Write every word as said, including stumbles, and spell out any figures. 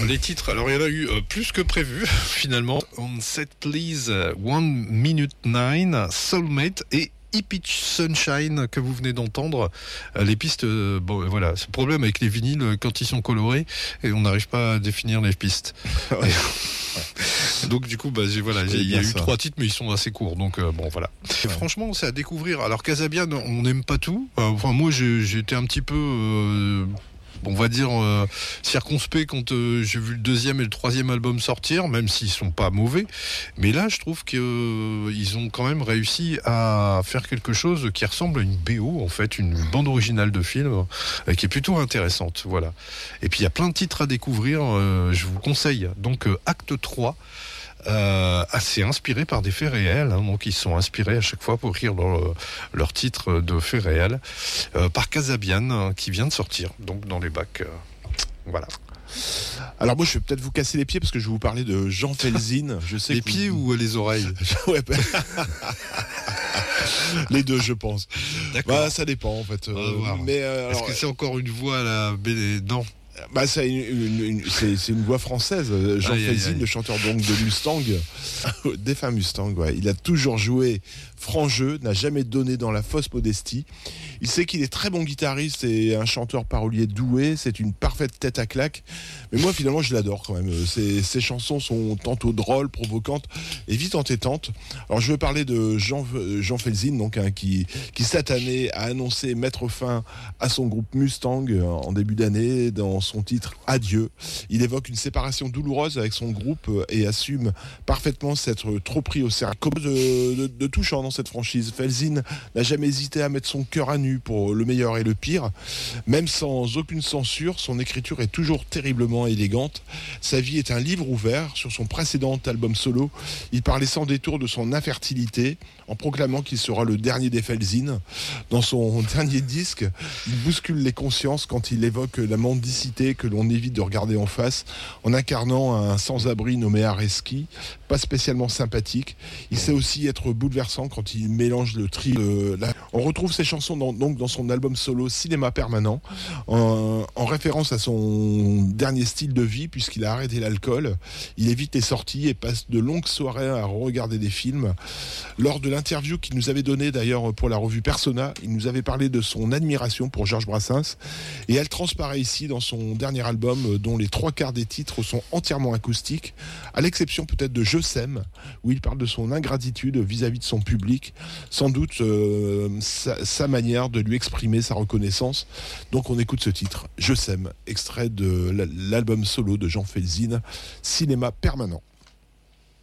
les titres, alors il y en a eu euh, plus que prévu, finalement. On Set Please, One Minute Nine, Soulmate et E-Pitch Sunshine que vous venez d'entendre. Euh, les pistes, euh, bon voilà, c'est le problème avec les vinyles euh, quand ils sont colorés et on n'arrive pas à définir les pistes. Ouais. Donc du coup, bah, j'ai, voilà, j'ai, il y a eu ça. Trois titres, mais ils sont assez courts. Donc euh, bon, voilà. Ouais. Franchement, c'est à découvrir. Alors Kasabian, on n'aime pas tout. Enfin, moi, j'ai, j'ai été un petit peu. Euh, on va dire euh, circonspect quand euh, j'ai vu le deuxième et le troisième album sortir, même s'ils sont pas mauvais. Mais là, je trouve qu'ils euh, ont quand même réussi à faire quelque chose qui ressemble à une B O, en fait, une bande originale de film, euh, qui est plutôt intéressante. Voilà. Et puis il y a plein de titres à découvrir. Euh, je vous conseille. Donc euh, Acte trois. Euh, assez inspiré par des faits réels, hein, donc ils sont inspirés à chaque fois pour écrire leur, leur titre de faits réels, euh, par Kasabian, hein, qui vient de sortir, donc dans les bacs. Euh, voilà. Alors moi je vais peut-être vous casser les pieds parce que je vais vous parler de Jean Felzin. Je sais les que pieds vous... ou les oreilles? Ouais, bah... les deux, je pense. D'accord. Bah, ça dépend en fait. Euh, mais euh, alors... Est-ce que c'est encore une voix à la B D? Non. Bah, c'est une, une, une, c'est, c'est une voix française. Jean Felzin, le chanteur donc de Mustang, défunt Mustang, ouais. Il a toujours joué franc jeu, n'a jamais donné dans la fausse modestie. Il sait qu'il est très bon guitariste et un chanteur parolier doué. C'est une parfaite tête à claque. Mais moi, finalement, je l'adore quand même. Ses, ses chansons sont tantôt drôles, provocantes et vite entêtantes. Alors, je veux parler de Jean, Jean Felzin, donc, hein, qui, qui cette année a annoncé mettre fin à son groupe Mustang en début d'année dans son titre Adieu. Il évoque une séparation douloureuse avec son groupe et assume parfaitement s'être trop pris au sérieux. Comme de, de, de touchant dans cette franchise, Felzin n'a jamais hésité à mettre son cœur à nu pour le meilleur et le pire. Même sans aucune censure, son écriture est toujours terriblement élégante. Sa vie est un livre ouvert. Sur son précédent album solo, il parlait sans détour de son infertilité, en proclamant qu'il sera le dernier des Felzin. Dans son dernier disque, il bouscule les consciences quand il évoque la mendicité que l'on évite de regarder en face, en incarnant un sans-abri nommé Areski, pas spécialement sympathique. Il sait aussi être bouleversant quand il mélange le tri. Euh, la... On retrouve ses chansons dans, donc dans son album solo Cinéma Permanent, en, en référence à son dernier style de vie, puisqu'il a arrêté l'alcool. Il évite les sorties et passe de longues soirées à regarder des films. Lors de l'interview qu'il nous avait donnée d'ailleurs pour la revue Persona, il nous avait parlé de son admiration pour Georges Brassens, et elle transparaît ici dans son dernier album, dont les trois quarts des titres sont entièrement acoustiques, à l'exception peut-être de Je s'aime, où il parle de son ingratitude vis-à-vis de son public, sans doute euh, sa, sa manière de lui exprimer sa reconnaissance. Donc on écoute ce titre, Je s'aime, extrait de l'album solo de Jean Felzin, Cinéma Permanent.